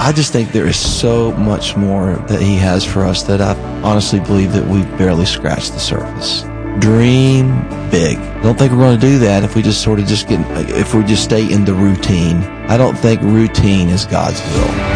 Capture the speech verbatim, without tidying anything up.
I just think there is so much more that he has for us that I honestly believe that we've barely scratched the surface. Dream big. I don't think we're going to do that if we just sort of just get, if we just stay in the routine. I don't think routine is God's will.